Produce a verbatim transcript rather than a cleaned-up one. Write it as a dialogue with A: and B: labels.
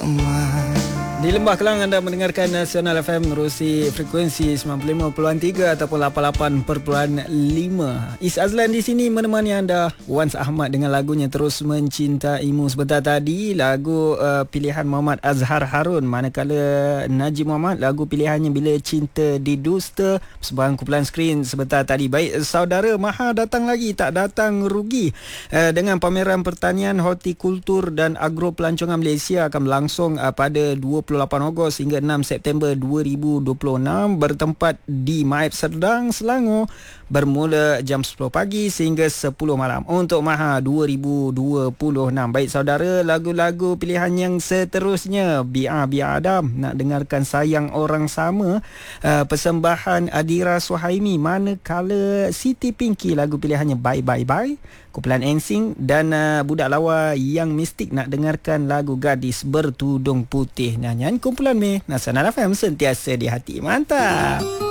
A: aman.
B: Di Lembah Kelang anda mendengarkan Nasional F M menerusi frekuensi sembilan puluh lima perpuluhan tiga ataupun lapan puluh lapan perpuluhan lima. Is Azlan di sini menemani anda. Wan Ahmad dengan lagunya Terus Mencintaimu. Sebentar tadi lagu uh, pilihan Muhammad Azhar Harun, manakala Najib Muhammad lagu pilihannya Bila Cinta Didusta. Persembahan kumpulan skrin sebentar tadi. Baik saudara, Maha datang lagi tak datang rugi. Uh, dengan pameran pertanian, hortikultur dan agro pelancongan Malaysia akan berlangsung uh, pada dua puluh lapan Ogos hingga enam September dua ribu dua puluh enam bertempat di Maib Serdang, Selangor, bermula jam sepuluh pagi sehingga sepuluh malam untuk Maha dua ribu dua puluh enam. Baik saudara, lagu-lagu pilihan yang seterusnya Biar Biar Adam, nak dengarkan Sayang Orang Sama, uh, persembahan Adira Suhaimi, manakala Siti Pinky lagu pilihannya Bye Bye Bye, kumpulan Ensing, dan uh, budak lawa yang mistik nak dengarkan lagu Gadis Bertudung Putih. Nyanyian kumpulan Me Nasional F M, sentiasa di hati. Mantap.